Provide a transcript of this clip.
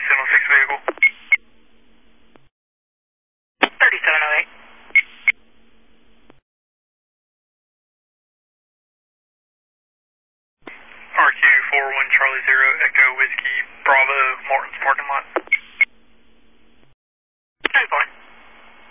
706 vehicle. 3708. RQ 41 Charlie 0 Echo Whiskey